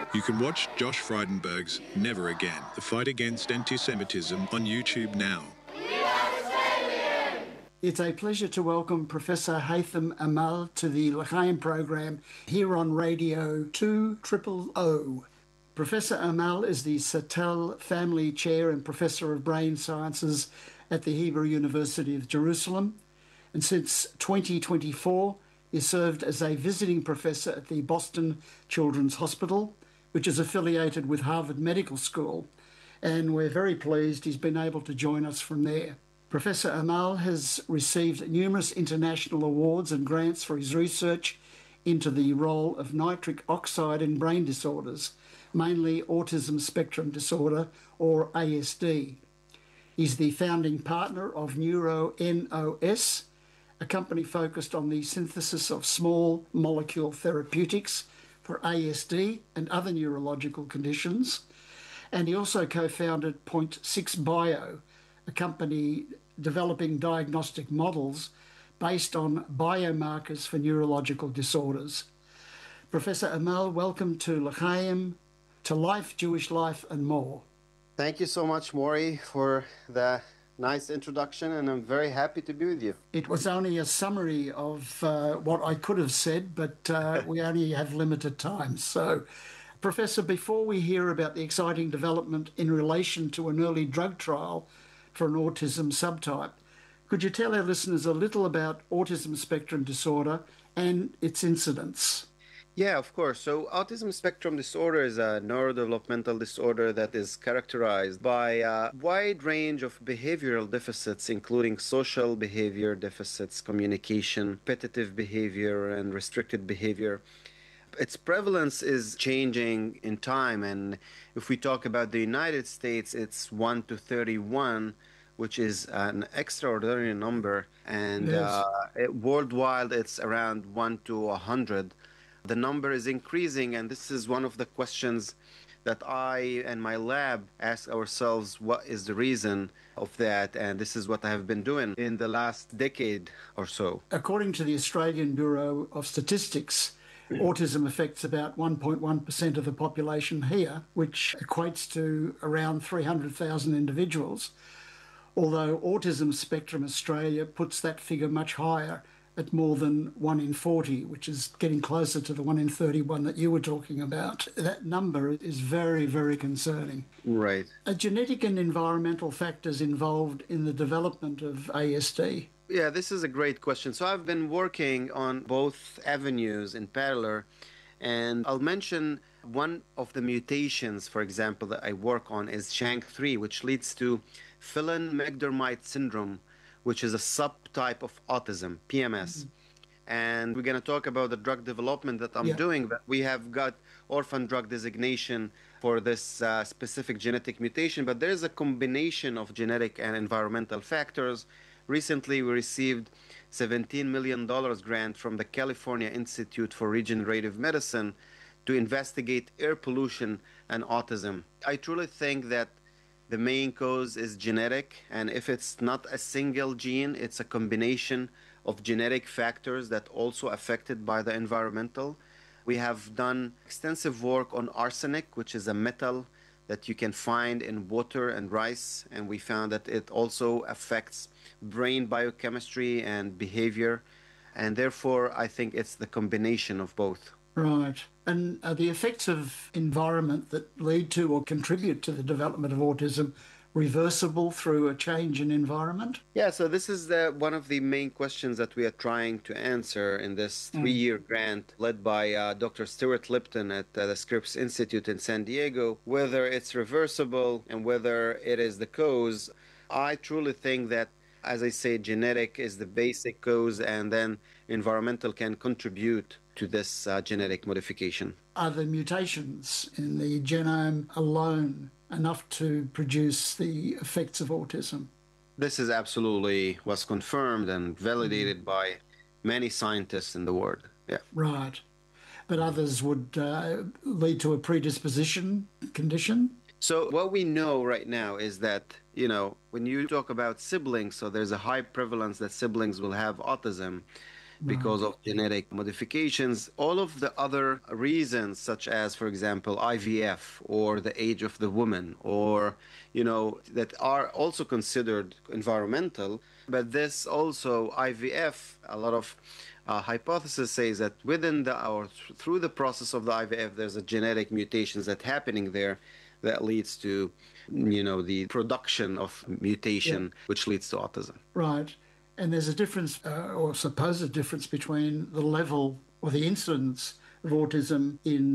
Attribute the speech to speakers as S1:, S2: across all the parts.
S1: You can watch Josh Frydenberg's Never Again, the fight against anti-Semitism on YouTube now.
S2: It's a pleasure to welcome Professor Haytham Amal to the L'chaim program here on Radio 200. Professor Amal is the Satel Family Chair and Professor of Brain Sciences at the Hebrew University of Jerusalem, and since 2024 he served as a visiting professor at the Boston Children's Hospital, which is affiliated with Harvard Medical School, and we're very pleased he's been able to join us from there. Professor Amal has received numerous international awards and grants for his research into the role of nitric oxide in brain disorders, mainly autism spectrum disorder, or ASD. He's the founding partner of NeuroNOS, a company focused on the synthesis of small molecule therapeutics for ASD and other neurological conditions. And he also co-founded Point 6 Bio, a company developing diagnostic models based on biomarkers for neurological disorders. Professor Amal, welcome to L'chaim, to Life, Jewish Life and more.
S3: Thank you so much, Maury, for the nice introduction, and I'm very happy to be with you.
S2: It was only a summary of what I could have said, but we only have limited time. So, Professor, before we hear about the exciting development in relation to an early drug trial for an autism subtype, could you tell our listeners a little about autism spectrum disorder and its incidence?
S3: Yeah, of course. So autism spectrum disorder is a neurodevelopmental disorder that is characterized by a wide range of behavioral deficits, including social behavior deficits, communication, repetitive behavior, and restricted behavior. Its prevalence is changing in time, and if we talk about the United States, it's 1 to 31, which is an extraordinary number, and
S2: Yes.
S3: Worldwide it's around 1 to 100. The number is increasing, and this is one of the questions that I and my lab ask ourselves: what is the reason of that? And this is what I have been doing in the last decade or so.
S2: According to the Australian Bureau of Statistics, autism affects about 1.1% of the population here, which equates to around 300,000 individuals, although Autism Spectrum Australia puts that figure much higher at more than 1 in 40, which is getting closer to the 1 in 31 that you were talking about. That number is very, very concerning.
S3: Right.
S2: Are genetic and environmental factors involved in the development of ASD?
S3: Yeah, this is a great question. So I've been working on both avenues in parallel, and I'll mention one of the mutations, for example, that I work on is SHANK3, which leads to Phelan-McDermid syndrome, which is a subtype of autism, PMS. Mm-hmm. And we're going to talk about the drug development that I'm doing. But we have got orphan drug designation for this specific genetic mutation, but there's a combination of genetic and environmental factors. Recently, we received $17 million grant from the California Institute for Regenerative Medicine to investigate air pollution and autism. I truly think that the main cause is genetic, and if it's not a single gene, it's a combination of genetic factors that also affected by the environmental. We have done extensive work on arsenic, which is a metal that you can find in water and rice, and we found that it also affects brain biochemistry and behavior, and therefore I think it's the combination of both.
S2: Right. And are the effects of environment that lead to or contribute to the development of autism reversible through a change in environment?
S3: Yeah, so this is one of the main questions that we are trying to answer in this 3-year grant led by Dr. Stuart Lipton at the Scripps Institute in San Diego, whether it's reversible and whether it is the cause. I truly think that, as I say, genetic is the basic cause, and then environmental can contribute to this genetic modification.
S2: Are the mutations in the genome alone enough to produce the effects of autism?
S3: This is absolutely was confirmed and validated by many scientists in the world. Yeah.
S2: Right. But others would lead to a predisposition condition?
S3: So what we know right now is that, when you talk about siblings, so there's a high prevalence that siblings will have autism. because of genetic modifications. All of the other reasons, such as, for example, IVF or the age of the woman, or, that are also considered environmental. But this also, IVF, a lot of hypothesis says that through the process of the IVF, there's a genetic mutations that happening there that leads to, the production of mutation, which leads to autism.
S2: Right. And there's a difference, or supposed difference, between the level or the incidence of autism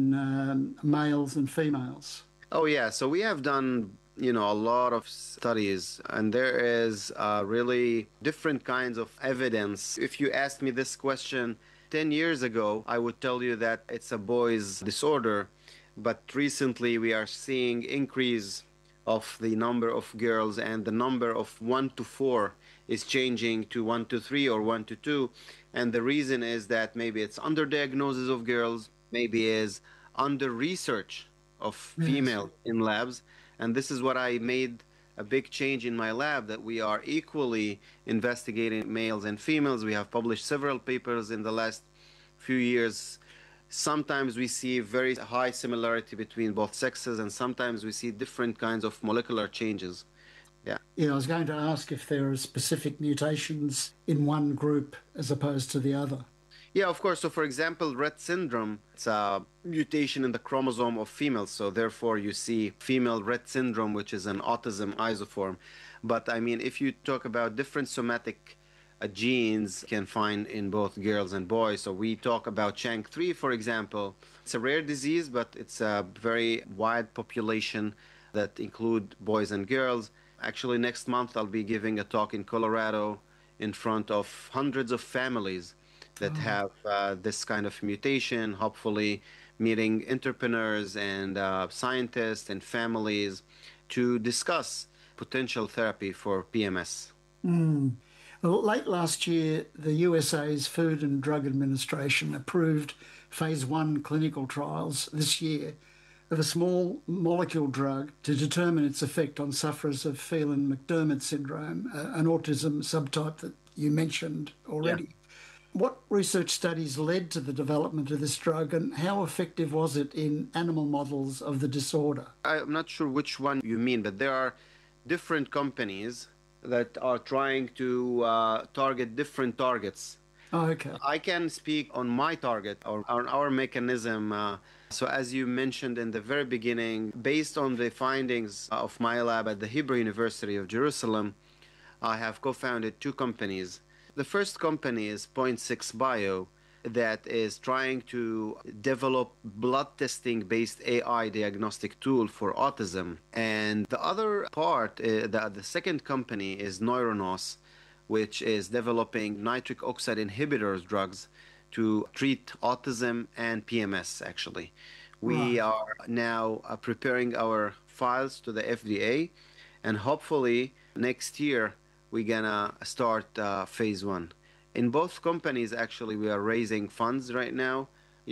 S2: in males and females.
S3: Oh, yeah. So we have done, a lot of studies, and there is really different kinds of evidence. If you asked me this question 10 years ago, I would tell you that it's a boy's disorder. But recently we are seeing increase of the number of girls, and the number of 1 to 4 is changing to 1 to 3 or 1 to 2. And the reason is that maybe it's underdiagnosis of girls, maybe is under research of female in labs. And this is what I made a big change in my lab, that we are equally investigating males and females. We have published several papers in the last few years. Sometimes we see very high similarity between both sexes, and sometimes we see different kinds of molecular changes.
S2: Yeah, I was going to ask if there are specific mutations in one group as opposed to the other.
S3: Yeah, of course. So, for example, Rett syndrome, it's a mutation in the chromosome of females. So, therefore, you see female Rett syndrome, which is an autism isoform. But, I mean, if you talk about different somatic genes, you can find in both girls and boys. So, we talk about CHANK3, for example. It's a rare disease, but it's a very wide population that include boys and girls. Actually, next month, I'll be giving a talk in Colorado in front of hundreds of families that have this kind of mutation, hopefully meeting entrepreneurs and scientists and families to discuss potential therapy for PMS.
S2: Well, late last year, the USA's Food and Drug Administration approved phase 1 clinical trials this year of a small molecule drug to determine its effect on sufferers of Phelan-McDermid syndrome, an autism subtype that you mentioned already. Yeah. What research studies led to the development of this drug, and how effective was it in animal models of the disorder?
S3: I'm not sure which one you mean, but there are different companies that are trying to target different targets.
S2: Oh, okay.
S3: I can speak on my target or on our mechanism. So as you mentioned in the very beginning, based on the findings of my lab at the Hebrew University of Jerusalem, I have co-founded 2 companies. The first company is Point 6 Bio, that is trying to develop blood testing based AI diagnostic tool for autism. And the other part, the second company is Neuronos, which is developing nitric oxide inhibitors drugs to treat autism and PMS, actually. We are now preparing our files to the FDA, and hopefully next year we're gonna start phase 1. In both companies, actually, we are raising funds right now.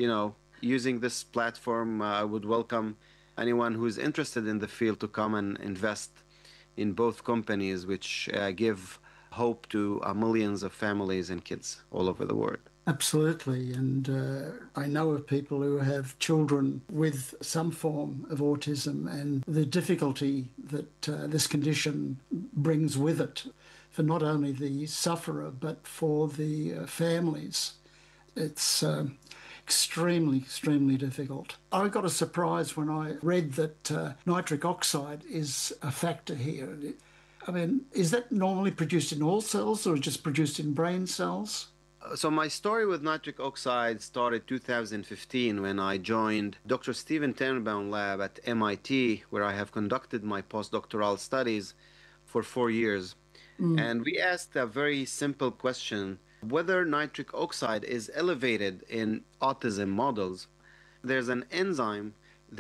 S3: Using this platform, I would welcome anyone who's interested in the field to come and invest in both companies, which give hope to millions of families and kids all over the world.
S2: Absolutely. And I know of people who have children with some form of autism, and the difficulty that this condition brings with it for not only the sufferer, but for the families. It's extremely, extremely difficult. I got a surprise when I read that nitric oxide is a factor here. I mean, is that normally produced in all cells or just produced in brain cells?
S3: So my story with nitric oxide started 2015 when I joined Dr. Steven Tenenbaum lab at MIT, where I have conducted my postdoctoral studies for 4 years. And we asked a very simple question, whether nitric oxide is elevated in autism models. There's an enzyme,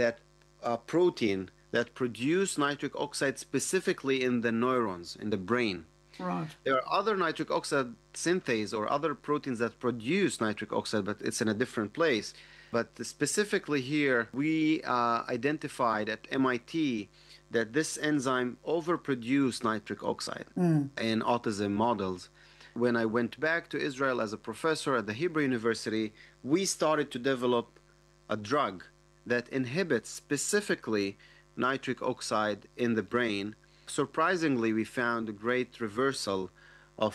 S3: a protein that produces nitric oxide specifically in the neurons, in the brain.
S2: Right.
S3: There are other nitric oxide synthase or other proteins that produce nitric oxide, but it's in a different place. But specifically here, we identified at MIT that this enzyme overproduced nitric oxide in autism models. When I went back to Israel as a professor at the Hebrew University, we started to develop a drug that inhibits specifically nitric oxide in the brain. Surprisingly, we found a great reversal of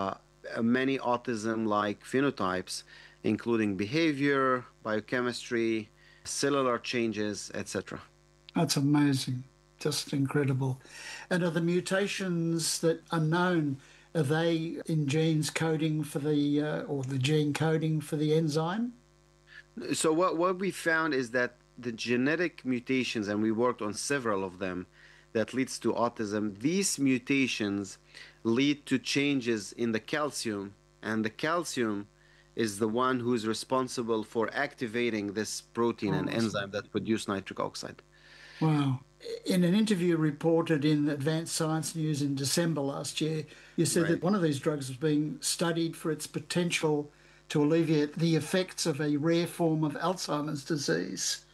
S3: many autism-like phenotypes, including behavior, biochemistry, cellular changes, etc.
S2: That's amazing. Just incredible. And are the mutations that are known, are they in genes coding for or the gene coding for the enzyme?
S3: So what we found is that the genetic mutations, and we worked on several of them, that leads to autism, these mutations lead to changes in the calcium, and the calcium is the one who's responsible for activating this protein and enzyme that produce nitric oxide.
S2: Wow. In an interview reported in Advanced Science News in December last year, you said that one of these drugs was being studied for its potential to alleviate the effects of a rare form of Alzheimer's disease.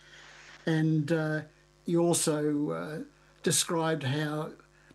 S2: And you also described how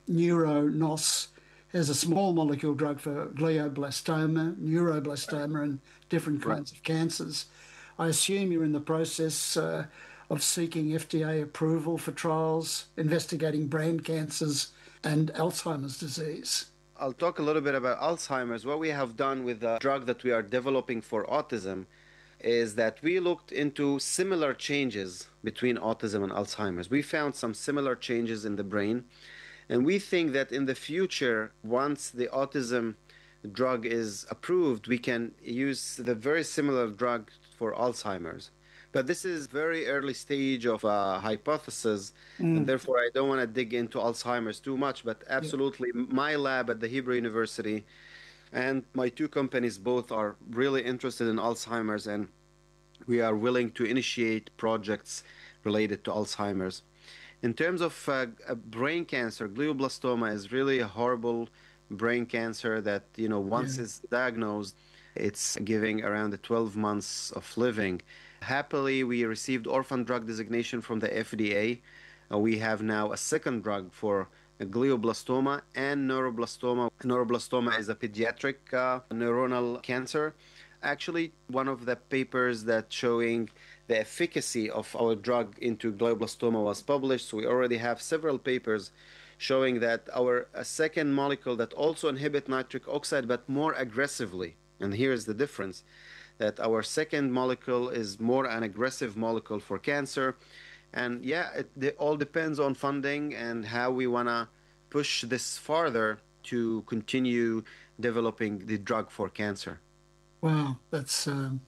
S2: NeuroNOS has a small molecule drug for glioblastoma, neuroblastoma, and different kinds of cancers. I assume you're in the process of seeking FDA approval for trials investigating brain cancers and Alzheimer's disease.
S3: I'll talk a little bit about Alzheimer's. What we have done with the drug that we are developing for autism is that we looked into similar changes between autism and Alzheimer's. We found some similar changes in the brain, and we think that in the future, once the autism drug is approved, we can use the very similar drug for Alzheimer's. But this is very early stage of hypothesis, and therefore I don't want to dig into Alzheimer's too much, but absolutely my lab at the Hebrew University and my two companies both are really interested in Alzheimer's, and we are willing to initiate projects related to Alzheimer's. In terms of brain cancer, glioblastoma is really a horrible brain cancer that, once it's diagnosed, it's giving around 12 months of living. Happily, we received orphan drug designation from the FDA. We have now a second drug for glioblastoma and neuroblastoma. Neuroblastoma is a pediatric neuronal cancer. Actually, one of the papers that showing the efficacy of our drug into glioblastoma was published. So we already have several papers showing that our second molecule that also inhibit nitric oxide, but more aggressively. And here's the difference, that our second molecule is more an aggressive molecule for cancer. And it all depends on funding and how we want to push this farther to continue developing the drug for cancer.
S2: Wow, that's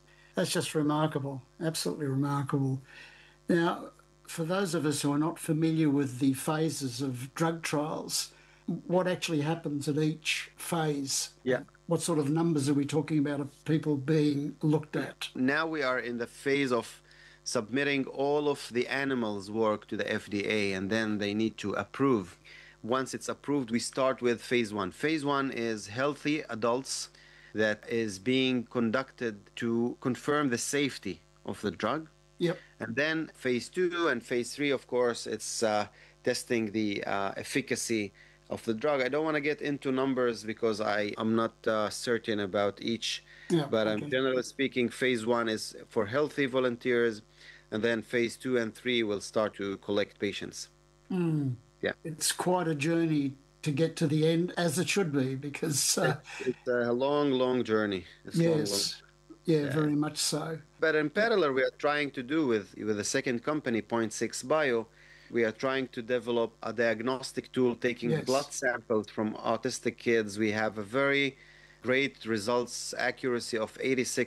S2: just remarkable, absolutely remarkable. Now, for those of us who are not familiar with the phases of drug trials, what actually happens at each phase?
S3: Yeah.
S2: What sort of numbers are we talking about of people being looked at?
S3: Now we are in the phase of submitting all of the animals' work to the FDA, and then they need to approve. Once it's approved, we start with phase 1. Phase 1 is healthy adults that is being conducted to confirm the safety of the drug.
S2: Yep.
S3: And then phase 2 and phase 3, of course, it's testing the efficacy of the drug. I don't want to get into numbers because I'm not certain about each, but I'm generally speaking, phase 1 is for healthy volunteers, and then phase 2 and 3 will start to collect patients. Yeah.
S2: It's quite a journey to get to the end, as it should be, because...
S3: it's a long journey.
S2: Yes. Yeah, very much so.
S3: But in parallel, we are trying to do with the second company, Point 6 Bio, we are trying to develop a diagnostic tool taking blood samples from autistic kids. We have a very great results accuracy of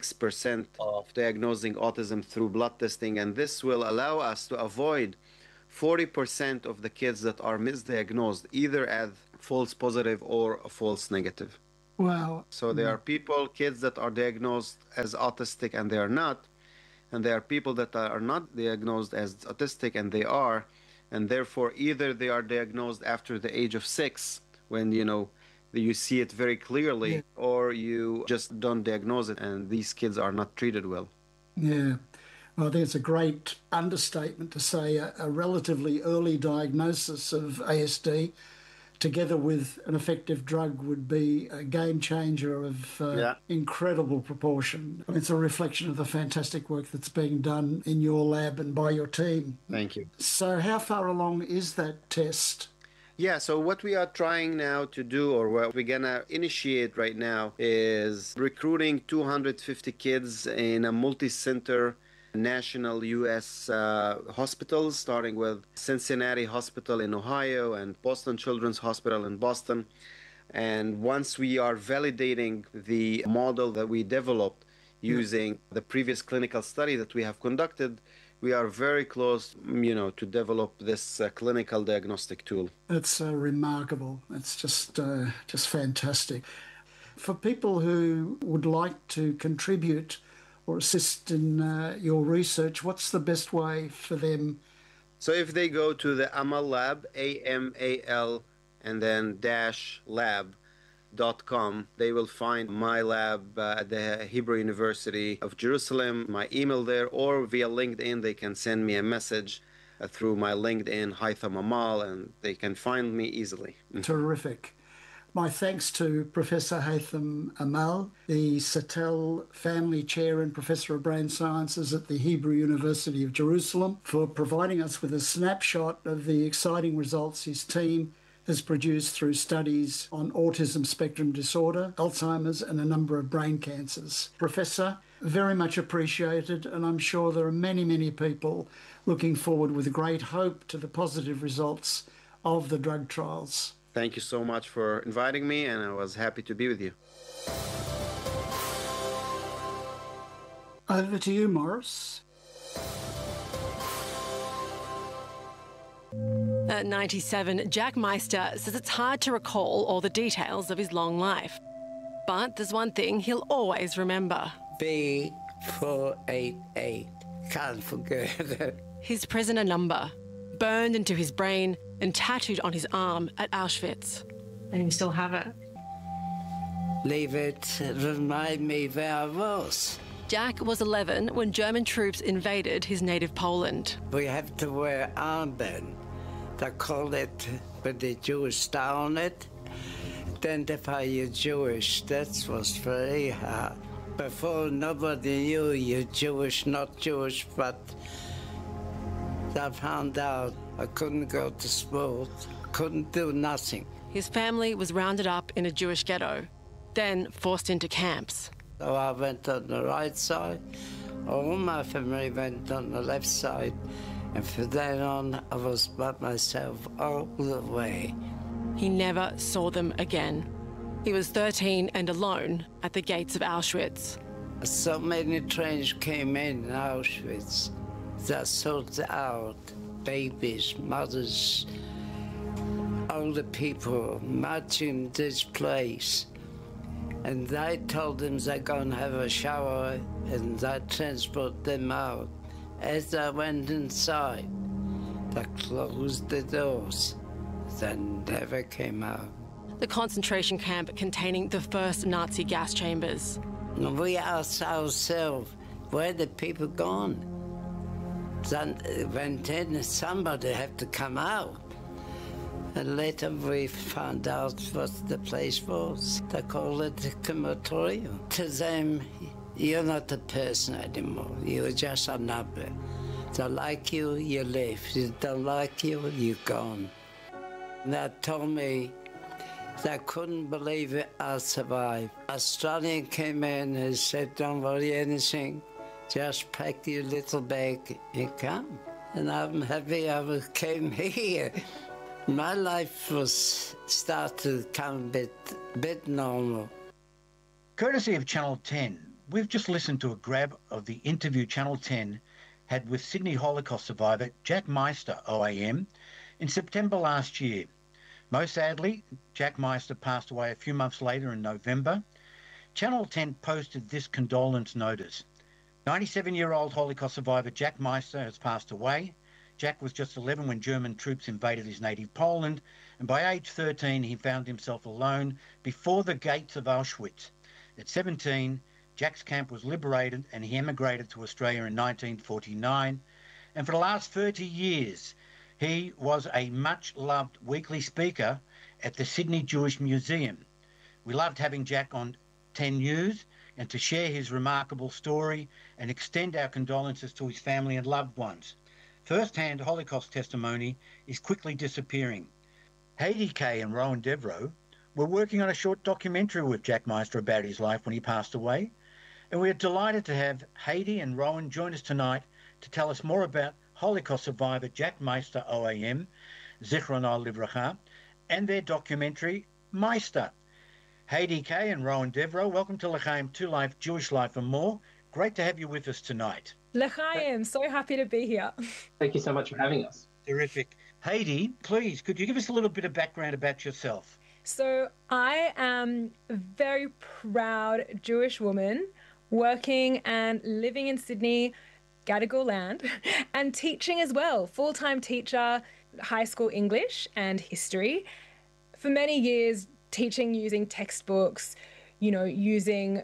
S3: 86% of diagnosing autism through blood testing. And this will allow us to avoid 40% of the kids that are misdiagnosed, either as false positive or a false negative.
S2: Wow.
S3: So there are kids that are diagnosed as autistic and they are not. And there are people that are not diagnosed as autistic and they are. And therefore, either they are diagnosed after the age of 6, when, you see it very clearly, or you just don't diagnose it, and these kids are not treated well.
S2: Yeah. Well, I think it's a great understatement to say a relatively early diagnosis of ASD together with an effective drug, would be a game changer of incredible proportion. I mean, it's a reflection of the fantastic work that's being done in your lab and by your team.
S3: Thank you.
S2: So how far along is that test?
S3: Yeah, so what we are trying now to do, or what we're going to initiate right now, is recruiting 250 kids in a multi-center national U.S. hospitals, starting with Cincinnati Hospital in Ohio and Boston Children's Hospital in Boston. And once we are validating the model that we developed using the previous clinical study that we have conducted, we are very close, to develop this clinical diagnostic tool.
S2: It's remarkable. It's just fantastic. For people who would like to contribute or assist in your research, what's the best way for them?
S3: So if they go to the Amal Lab, AMAL, and then -lab.com, they will find my lab at the Hebrew University of Jerusalem, my email there, or via LinkedIn, they can send me a message through my LinkedIn, Haytham Amal, and they can find me easily.
S2: Terrific. My thanks to Professor Haytham Amal, the Satel Family Chair and Professor of Brain Sciences at the Hebrew University of Jerusalem, for providing us with a snapshot of the exciting results his team has produced through studies on autism spectrum disorder, Alzheimer's, and a number of brain cancers. Professor, very much appreciated, and I'm sure there are many, many people looking forward with great hope to the positive results of the drug trials.
S3: Thank you so much for inviting me, and I was happy to be with you.
S2: Over to you, Morris.
S4: At 97, Jack Meister says it's hard to recall all the details of his long life. But there's one thing he'll always remember.
S5: B488. Can't forget it.
S4: His prisoner number, burned into his brain and tattooed on his arm at Auschwitz. And you still have it?
S5: Leave it to remind me where I was.
S4: Jack was 11 when German troops invaded his native Poland.
S5: We have to wear armband. They call it with the Jewish star on it. Identify you Jewish. That was very hard. Before, nobody knew you're Jewish, not Jewish, but I found out I couldn't go to school, couldn't do nothing.
S4: His family was rounded up in a Jewish ghetto, then forced into camps.
S5: So I went on the right side, all my family went on the left side, and from then on I was by myself all the way.
S4: He never saw them again. He was 13 and alone at the gates of Auschwitz.
S5: So many trains came in Auschwitz that sorted out babies, mothers, older people marching this place. And they told them they're going to have a shower and they transport them out. As I went inside, they closed the doors. They never came out.
S4: The concentration camp containing the first Nazi gas chambers.
S5: We asked ourselves, where the people gone? Then went in, somebody had to come out. And later we found out what the place was. They called it the crematorium. To them, you're not a person anymore. You're just a number. They like you, you live. They don't like you, you're gone. And they told me they couldn't believe it, I survived. A Australian came in and said, don't worry anything. Just pack your little bag and come. And I'm happy I came here. My life was started to come a bit normal.
S6: Courtesy of Channel 10, we've just listened to a grab of the interview Channel 10 had with Sydney Holocaust survivor Jack Meister, OAM, in September last year. Most sadly, Jack Meister passed away a few months later in November. Channel 10 posted this condolence notice. 97-year-old Holocaust survivor Jack Meister has passed away. Jack was just 11 when German troops invaded his native Poland, and by age 13 he found himself alone before the gates of Auschwitz. At 17, Jack's camp was liberated and he emigrated to Australia in 1949, and for the last 30 years he was a much-loved weekly speaker at the Sydney Jewish Museum. We loved having Jack on 10 News and to share his remarkable story and extend our condolences to his family and loved ones. First-hand Holocaust testimony is quickly disappearing. Heidi Kay and Rowan Devereaux were working on a short documentary with Jack Meister about his life when he passed away, and we are delighted to have Heidi and Rowan join us tonight to tell us more about Holocaust survivor Jack Meister OAM, Zichrono Livracha, and their documentary, Meister. Heidi Kay and Rowan Devereaux, welcome to L'chaim 2 Life, Jewish Life and More. Great to have you with us tonight.
S7: L'chaim, so happy to be here.
S8: Thank you so much for having us.
S6: Terrific. Heidi, please, could you give us a little bit of background about yourself?
S7: So I am a very proud Jewish woman working and living in Sydney, Gadigal land, and teaching as well. Full-time teacher, high school English and history. For many years, teaching using textbooks, using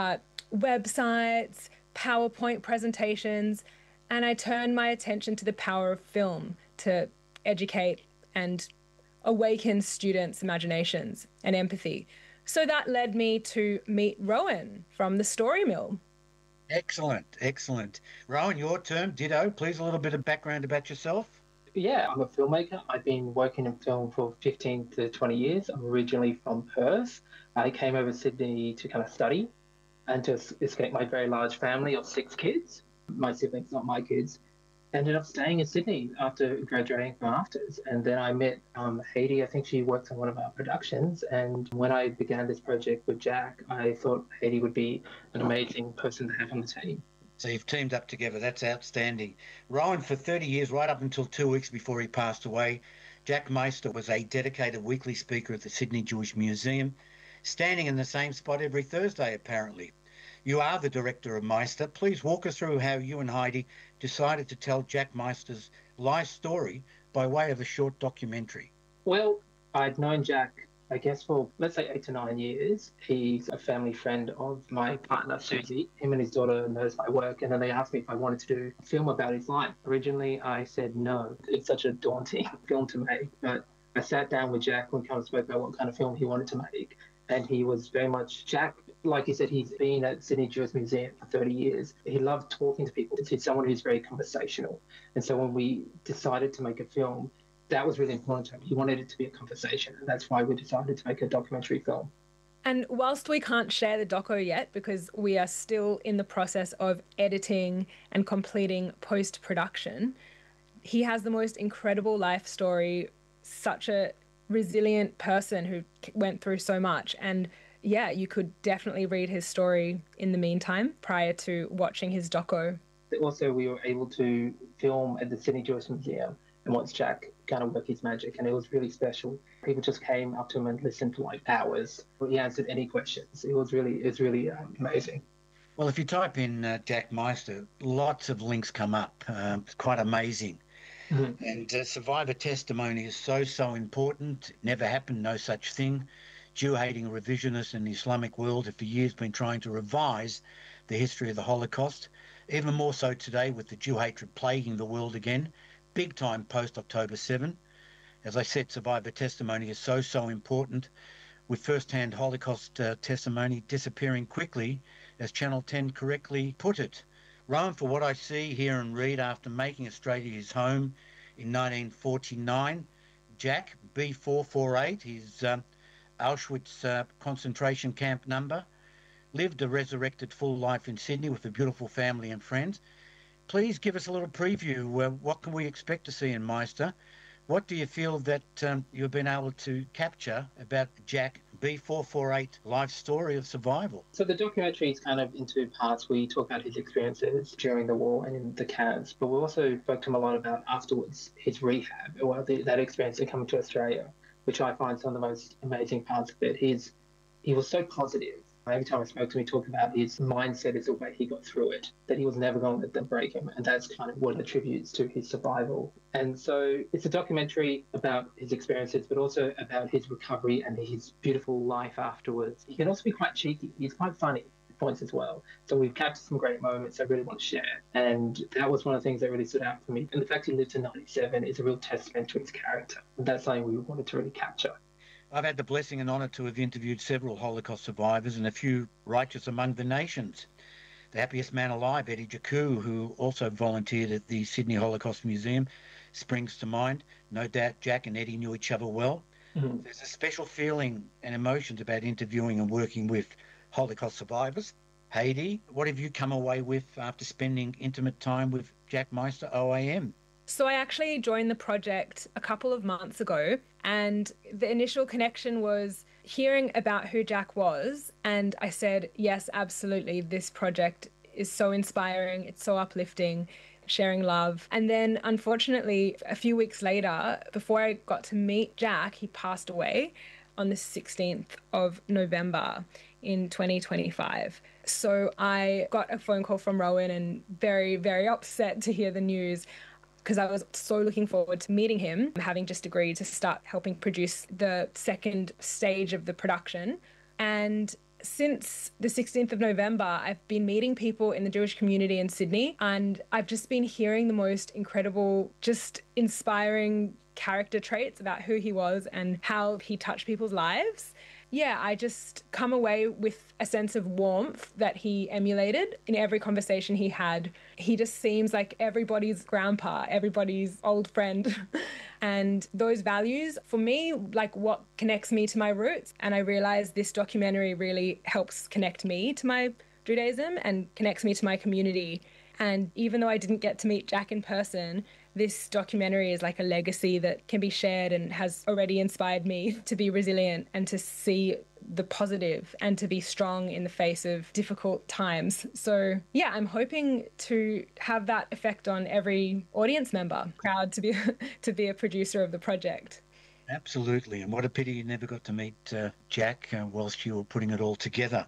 S7: websites, PowerPoint presentations, and I turned my attention to the power of film to educate and awaken students' imaginations and empathy. So that led me to meet Rowan from the Story Mill.
S6: Excellent, excellent. Rowan, your turn, ditto. Please, a little bit of background about yourself.
S8: Yeah, I'm a filmmaker. I've been working in film for 15 to 20 years. I'm originally from Perth. I came over to Sydney to kind of study and to escape my very large family of 6 kids. My siblings, not my kids. Ended up staying in Sydney after graduating from Masters. And then I met Heidi. I think she worked on one of our productions. And when I began this project with Jack, I thought Heidi would be an amazing person to have on the team.
S6: So you've teamed up together. That's outstanding. Rowan, for 30 years, right up until 2 weeks before he passed away, Jack Meister was a dedicated weekly speaker at the Sydney Jewish Museum, standing in the same spot every Thursday, apparently. You are the director of Meister. Please walk us through how you and Heidi decided to tell Jack Meister's life story by way of a short documentary.
S8: Well, I'd known Jack, I guess, for, let's say, 8 to 9 years. He's a family friend of my partner, Susie. Him and his daughter knows my work, and then they asked me if I wanted to do a film about his life. Originally, I said no. It's such a daunting film to make, but I sat down with Jack and kind of spoke about what kind of film he wanted to make, and he was very much, Jack, like you said, he's been at Sydney Jewish Museum for 30 years. He loved talking to people. He's someone who's very conversational. And so when we decided to make a film, that was really important to him. He wanted it to be a conversation, and that's why we decided to make a documentary film.
S7: And whilst we can't share the doco yet because we are still in the process of editing and completing post-production, he has the most incredible life story, such a resilient person who went through so much. And yeah, you could definitely read his story in the meantime prior to watching his doco.
S8: Also, we were able to film at the Sydney Jewish Museum and watch Jack kind of work his magic, and it was really special. People just came up to him and listened for like hours. He answered any questions. It was really amazing.
S6: Well, if you type in Jack Meister, lots of links come up. It's quite amazing. Mm-hmm. And survivor testimony is so important. It never happened, no such thing. Jew-hating revisionists in the Islamic world have for years been trying to revise the history of the Holocaust, even more so today with the Jew hatred plaguing the world again, big time post-October 7. As I said, survivor testimony is so important, with first-hand Holocaust testimony disappearing quickly, as Channel 10 correctly put it. Rowan, for what I see, hear and read, after making Australia his home in 1949, Jack, B448, his Auschwitz concentration camp number, lived a resurrected full life in Sydney with a beautiful family and friends. Please give us a little preview. What can we expect to see in Meister? What do you feel that you've been able to capture about Jack B448 life story of survival?
S8: So the documentary is kind of in 2 parts. We talk about his experiences during the war and in the camps, but we also spoke to him a lot about afterwards, his rehab, or that experience of coming to Australia, which I find some of the most amazing parts of it. He was so positive. Every time I spoke to him, he talked about his mindset as the way he got through it, that he was never going to let them break him. And that's kind of what attributes to his survival. And so it's a documentary about his experiences, but also about his recovery and his beautiful life afterwards. He can also be quite cheeky. He's quite funny at points as well. So we've captured some great moments I really want to share. And that was one of the things that really stood out for me. And the fact he lived to 97 is a real testament to his character. And that's something we wanted to really capture.
S6: I've had the blessing and honour to have interviewed several Holocaust survivors and a few righteous among the nations. The happiest man alive, Eddie Jaku, who also volunteered at the Sydney Holocaust Museum, springs to mind. No doubt Jack and Eddie knew each other well. Mm-hmm. There's a special feeling and emotions about interviewing and working with Holocaust survivors. Heidi, what have you come away with after spending intimate time with Jack Meister OAM?
S7: So I actually joined the project a couple of months ago, and the initial connection was hearing about who Jack was, and I said, yes, absolutely, this project is so inspiring, it's so uplifting, sharing love. And then unfortunately, a few weeks later, before I got to meet Jack, he passed away on the 16th of November in 2025. So I got a phone call from Rowan and very, very upset to hear the news, because I was so looking forward to meeting him, having just agreed to start helping produce the second stage of the production. And since the 16th of November, I've been meeting people in the Jewish community in Sydney, and I've just been hearing the most incredible, just inspiring character traits about who he was and how he touched people's lives. Yeah, I just come away with a sense of warmth that he emulated in every conversation he had. He just seems like everybody's grandpa, everybody's old friend. And those values, for me, like what connects me to my roots. And I realized this documentary really helps connect me to my Judaism and connects me to my community. And even though I didn't get to meet Jack in person, this documentary is like a legacy that can be shared and has already inspired me to be resilient and to see the positive and to be strong in the face of difficult times. So yeah, I'm hoping to have that effect on every audience member. Proud to be a producer of the project.
S6: Absolutely, and what a pity you never got to meet Jack whilst you were putting it all together.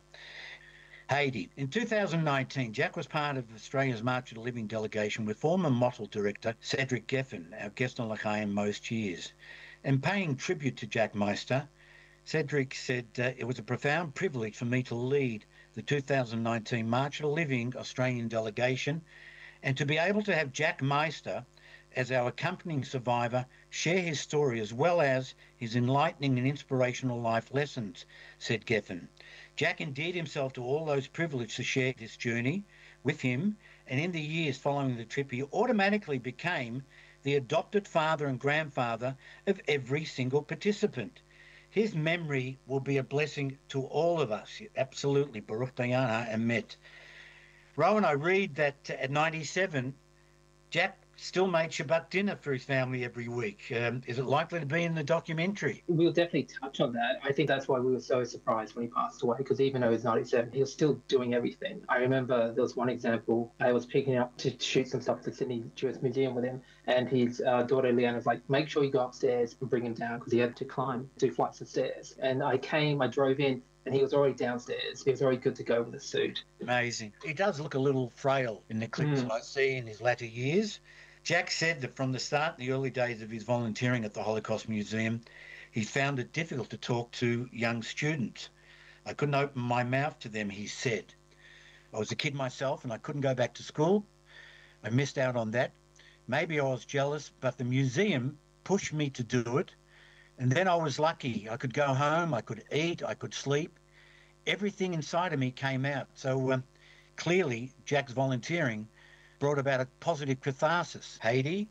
S6: Heidi, in 2019, Jack was part of Australia's March of the Living delegation with former Mottle director Cedric Geffen, our guest on L'chaim most years. And paying tribute to Jack Meister, Cedric said, it was a profound privilege for me to lead the 2019 March of the Living Australian delegation and to be able to have Jack Meister as our accompanying survivor share his story as well as his enlightening and inspirational life lessons, said Geffen. Jack endeared himself to all those privileged to share this journey with him, and in the years following the trip, he automatically became the adopted father and grandfather of every single participant. His memory will be a blessing to all of us. Absolutely. Baruch Dayana Emet. Rowan, I read that at 97, Jack still made Shabbat dinner for his family every week. Is it likely to be in the documentary?
S8: We'll definitely touch on that. I think that's why we were so surprised when he passed away, because even though he's 97, he was still doing everything. I remember there was one example, I was picking up to shoot some stuff at the Sydney Jewish Museum with him, and his daughter Leanne was like, make sure you go upstairs and bring him down, because he had to climb 2 flights of stairs. And I drove in, and he was already downstairs. He was already good to go with a suit.
S6: Amazing. He does look a little frail in the clips that I see in his latter years. Jack said that from the start, in the early days of his volunteering at the Holocaust Museum, he found it difficult to talk to young students. I couldn't open my mouth to them, he said. I was a kid myself and I couldn't go back to school. I missed out on that. Maybe I was jealous, but the museum pushed me to do it. And then I was lucky. I could go home, I could eat, I could sleep. Everything inside of me came out. So clearly, Jack's volunteering brought about a positive catharsis. Heidi?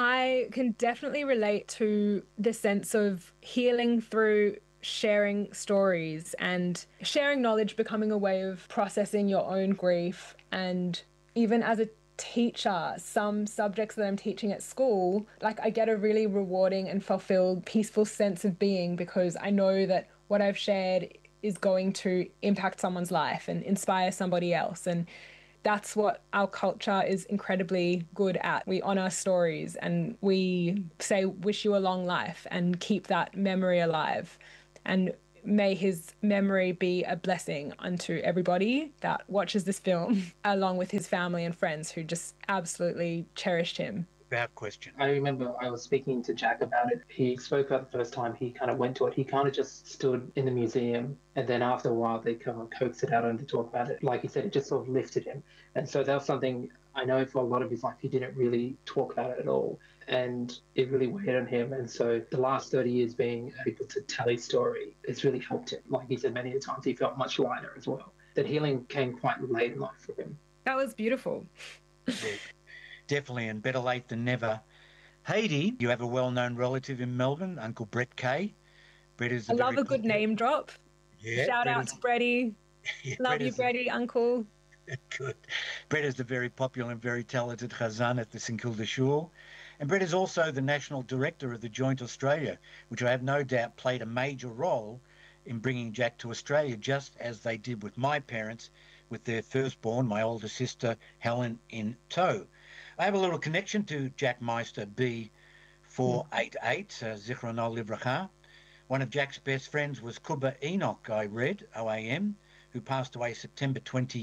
S7: I can definitely relate to the sense of healing through sharing stories and sharing knowledge, becoming a way of processing your own grief. And even as a teacher, some subjects that I'm teaching at school, like I get a really rewarding and fulfilled, peaceful sense of being because I know that what I've shared is going to impact someone's life and inspire somebody else. And that's what our culture is incredibly good at. We honor stories and we say, wish you a long life and keep that memory alive. And may his memory be a blessing unto everybody that watches this film, along with his family and friends who just absolutely cherished him.
S6: Without question.
S8: I remember I was speaking to Jack about it. He spoke about the first time he kind of went to it. He kind of just stood in the museum, and then after a while they kind of coaxed it out and to talk about it. Like he said, it just sort of lifted him. And so that was something I know for a lot of his life he didn't really talk about it at all. and it really weighed on him. And so the last 30 years being able to tell his story, it's really helped him. Like he said many times, he felt much lighter as well. That healing came quite late in life for him.
S7: That was beautiful.
S6: Yeah, definitely, and better late than never. Haydee, you have a well-known relative in Melbourne, Uncle Brett Kay. Brett is
S7: I love a good name drop.
S6: Yeah,
S7: Shout out to Bretty.
S6: Yeah,
S7: Love you, Bretty, Uncle.
S6: Good. Brett is the very popular and very talented Khazan at the St Kilda Shul. And Brett is also the National Director of the Joint Australia, which I have no doubt played a major role in bringing Jack to Australia, just as they did with my parents, with their firstborn, my older sister, Helen, in tow. I have a little connection to Jack Meister, B488, Zichrono Livracha. One of Jack's best friends was Kuba Enoch, I read, OAM, who passed away September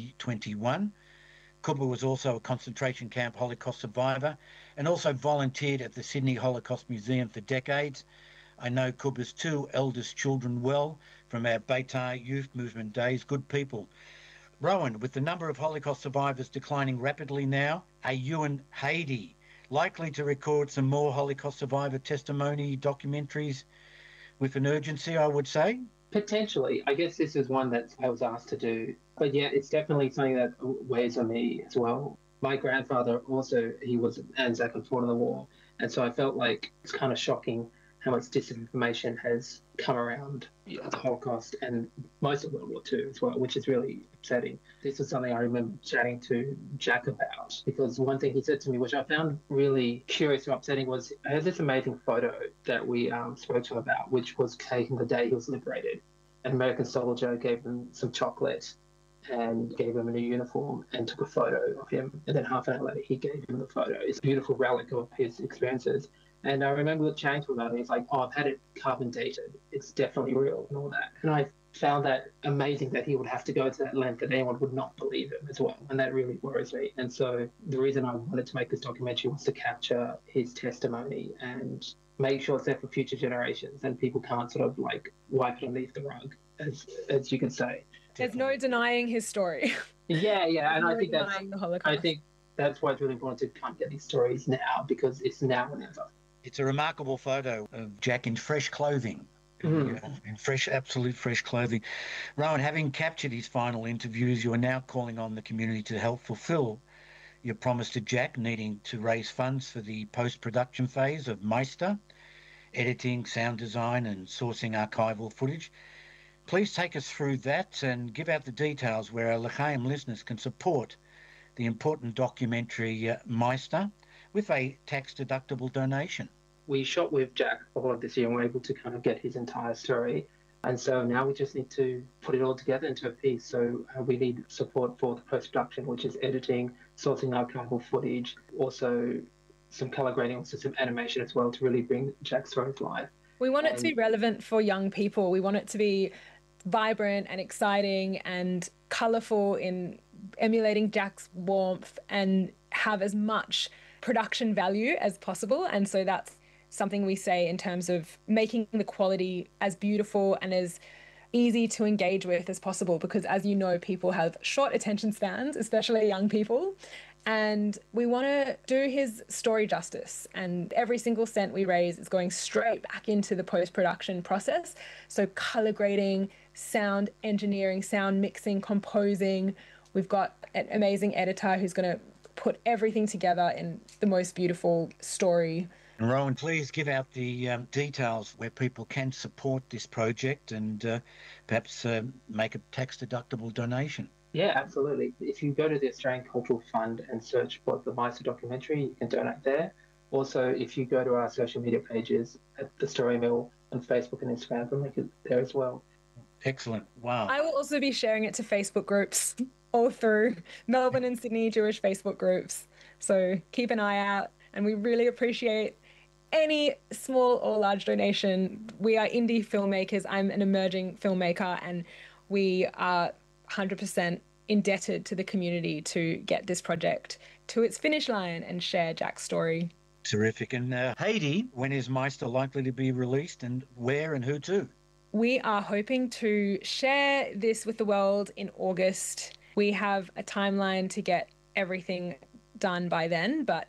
S6: 2021. Kuba was also a concentration camp Holocaust survivor and also volunteered at the Sydney Holocaust Museum for decades. I know Kuba's two eldest children well from our Beitar youth movement days, good people. Rowan, with the number of Holocaust survivors declining rapidly now, are you and Haydee likely to record some more Holocaust survivor testimony documentaries with an urgency, I would say?
S8: Potentially. I guess this is one that I was asked to do. But yeah, it's definitely something that weighs on me as well. My grandfather also, he was an Anzac and fought in the war. And so I felt like it's kind of shocking how much disinformation has come around the Holocaust and most of World War II as well, which is really upsetting. This is something I remember chatting to Jack about, because one thing he said to me, which I found really curious and upsetting, was I had this amazing photo that we spoke to him about, which was taken the day he was liberated. An American soldier gave him some chocolate and gave him a new uniform and took a photo of him. And then half an hour later, he gave him the photo. It's a beautiful relic of his experiences. And I remember chatting to him about it. He's like, oh, I've had it carbon dated. It's definitely real and all that. And I found that amazing that he would have to go to that length that anyone would not believe him as well. And that really worries me. And so the reason I wanted to make this documentary was to capture his testimony and make sure it's there for future generations and people can't sort of like wipe it underneath the rug, as you could say.
S7: There's no denying his story.
S8: Yeah, and
S7: No
S8: I think
S7: denying the Holocaust.
S8: I think that's why it's really important to come get these stories now, because it's now or never.
S6: It's a remarkable photo of Jack in fresh clothing, in absolute fresh clothing. Rowan, having captured his final interviews, you are now calling on the community to help fulfil your promise to Jack, needing to raise funds for the post-production phase of Meister, editing, sound design and sourcing archival footage. Please take us through that and give out the details where our L'chaim listeners can support the important documentary Meister with a tax-deductible donation.
S8: We shot with Jack all of this year and we're able to kind of get his entire story. And so now we just need to put it all together into a piece. So we need support for the post-production, which is editing, sourcing archival footage, also some color grading, also some animation as well to really bring Jack's story to life.
S7: We want it to be relevant for young people. We want it to be vibrant and exciting and colorful in emulating Jack's warmth and have as much production value as possible. And so that's something we say in terms of making the quality as beautiful and as easy to engage with as possible, because as you know, people have short attention spans, especially young people. And we want to do his story justice, and every single cent we raise is going straight back into the post-production process. So color grading, sound engineering, sound mixing, composing. We've got an amazing editor who's going to put everything together in the most beautiful story.
S6: And Rowan, please give out the details where people can support this project and perhaps make a tax-deductible donation.
S8: Yeah, absolutely. If you go to the Australian Cultural Fund and search for the Meister documentary, you can donate there. Also, if you go to our social media pages at The Story Mill on Facebook and Instagram, we'll link it there as well.
S6: Excellent. Wow.
S7: I will also be sharing it to Facebook groups all through Melbourne and Sydney Jewish Facebook groups. So keep an eye out, and we really appreciate any small or large donation. We are indie filmmakers. I'm an emerging filmmaker, and we are 100% indebted to the community to get this project to its finish line and share Jack's story.
S6: Terrific. And Haydee, when is Meister likely to be released, and where and who to?
S7: We are hoping to share this with the world in August. We have a timeline to get everything done by then, but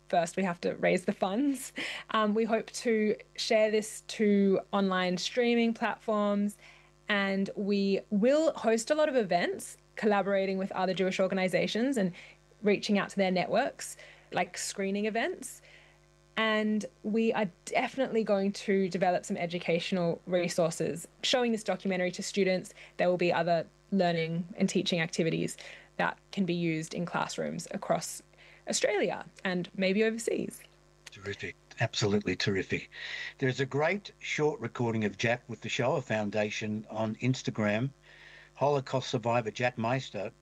S7: first we have to raise the funds. We hope to share this to online streaming platforms, and we will host a lot of events collaborating with other Jewish organizations and reaching out to their networks, like screening events. And we are definitely going to develop some educational resources showing this documentary to students. There will be other learning and teaching activities that can be used in classrooms across Australia and maybe overseas.
S6: Terrific. Absolutely terrific. There's a great short recording of Jack with the Shoah Foundation on Instagram. Holocaust survivor Jack Meister,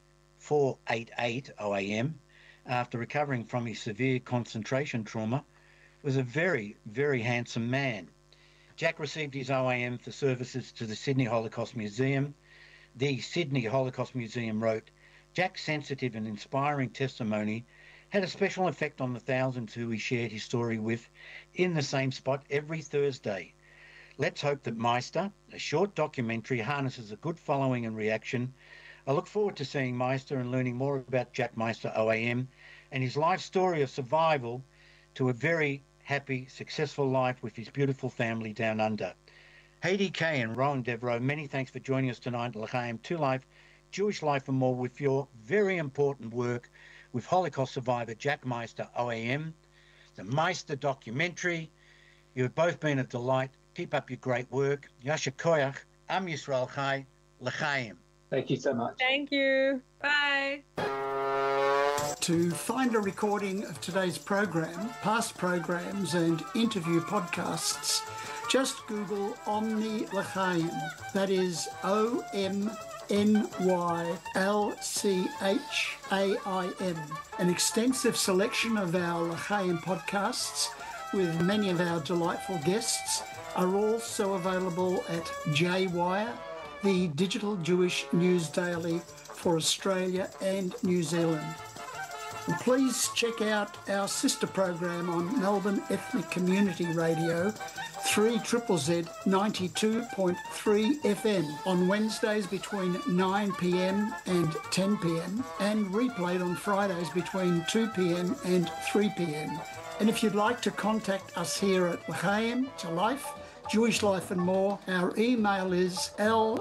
S6: B488OAM, after recovering from his severe concentration trauma, was a very, very handsome man. Jack received his OAM for services to the Sydney Holocaust Museum. The Sydney Holocaust Museum wrote, Jack's sensitive and inspiring testimony had a special effect on the thousands who he shared his story with in the same spot every Thursday. Let's hope that Meister, a short documentary, harnesses a good following and reaction. I look forward to seeing Meister and learning more about Jack Meister OAM and his life story of survival to a very happy, successful life with his beautiful family down under. Heidi Kay and Rowan Devereaux, many thanks for joining us tonight at L'chaim 2 Life, Jewish Life and More, with your very important work with Holocaust survivor Jack Meister OAM, the Meister documentary. You've both been a delight. Keep up your great work. Yasher Koyach, Am Yisrael Chai, L'chaim.
S8: Thank you so much.
S7: Thank you. Bye.
S2: To find a recording of today's program, past programs and interview podcasts, just Google Omni L'chaim. That is OMNYLCHAIM. An extensive selection of our L'chaim podcasts with many of our delightful guests are also available at JWire, the digital Jewish news daily for Australia and New Zealand. And please check out our sister program on Melbourne Ethnic Community Radio, 3ZZZ 92.3 FM on Wednesdays between 9 p.m. and 10 p.m. and replayed on Fridays between 2 p.m. and 3 p.m. And if you'd like to contact us here at L'chaim to Life, Jewish Life and More, our email is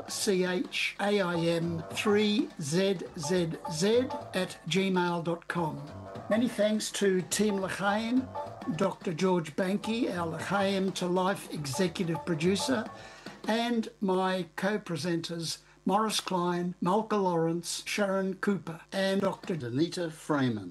S2: lchaim3zzz@gmail.com. Many thanks to Team L'chaim, Dr. George Banky, our L'chaim to Life executive producer, and my co-presenters Morris Klein, Malka Lawrence, Sharon Cooper, and Dr. Danita Freeman.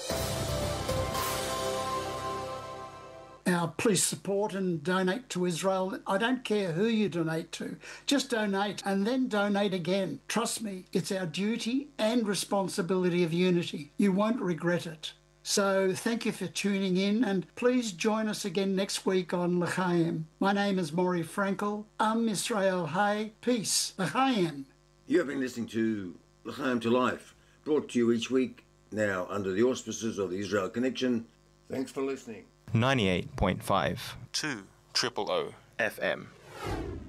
S2: Now, please support and donate to Israel. I don't care who you donate to. Just donate and then donate again. Trust me, it's our duty and responsibility of unity. You won't regret it. So thank you for tuning in, and please join us again next week on L'chaim. My name is Maury Frankel. Am Yisrael Hai. Peace. L'chaim.
S9: You have been listening to L'chaim to Life, brought to you each week now under the auspices of the Israel Connection. Thanks for listening.
S10: 98.5 2 000 FM.